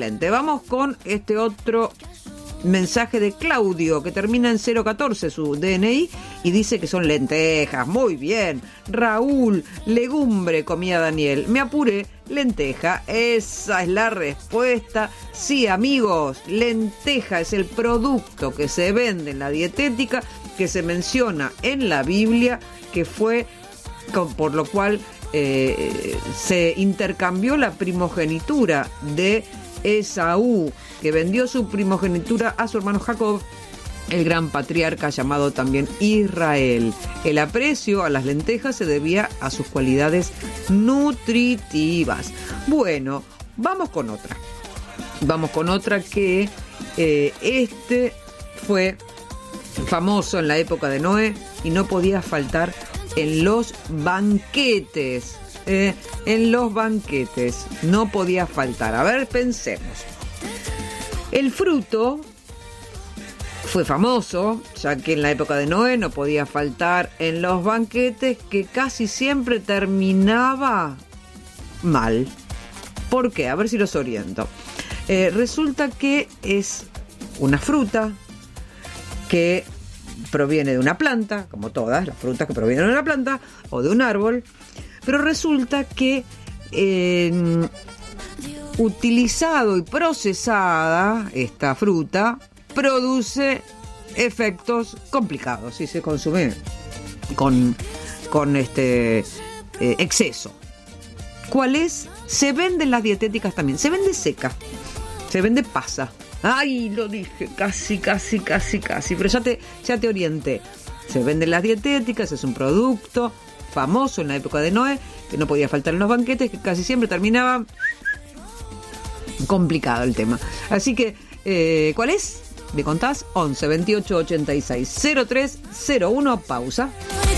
Excelente. Vamos con este otro mensaje de Claudio, que termina en 014 su DNI, y dice que son lentejas. Muy bien. Raúl, legumbre comía Daniel. Me apuré, lenteja. Esa es la respuesta. Sí, amigos, lenteja es el producto que se vende en la dietética, que se menciona en la Biblia, que fue por lo cual se intercambió la primogenitura de Esaú, que vendió su primogenitura a su hermano Jacob, el gran patriarca llamado también Israel. El aprecio a las lentejas se debía a sus cualidades nutritivas. Bueno, vamos con otra. Vamos con otra que este fue famoso en la época de Noé y no podía faltar en los banquetes. En los banquetes no podía faltar. A ver, pensemos. El fruto fue famoso, ya que en la época de Noé no podía faltar en los banquetes, que casi siempre terminaba mal. ¿Por qué? A ver si los oriento. Resulta que es una fruta que proviene de una planta, como todas las frutas que provienen de una planta o de un árbol, pero resulta que utilizado y procesada esta fruta produce efectos complicados si se consume con exceso. ¿Cuál es? Se vende en las dietéticas también. Se vende seca. Se vende pasa. Ay, lo dije, casi, pero ya te orienté. Se vende en las dietéticas, es un producto famoso en la época de Noé, que no podía faltar en los banquetes, que casi siempre terminaba complicado el tema. Así que, ¿cuál es? ¿Me contás? 11 28 86 03 01, pausa.